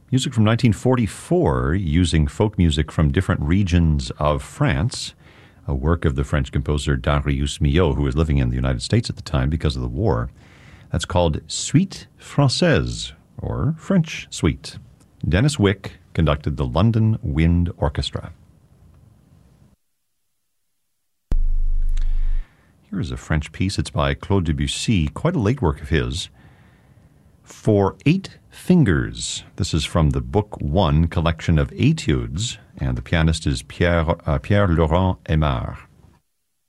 Music from 1944 using folk music from different regions of France, a work of the French composer Darius Milhaud, who was living in the United States at the time because of the war. That's called Suite Française, or French Suite. Dennis Wick conducted the London Wind Orchestra. Here is a French piece. It's by Claude Debussy, quite a late work of his. For 8 Fingers. This is from the Book 1 collection of Etudes, and the pianist is Pierre Laurent Aimard.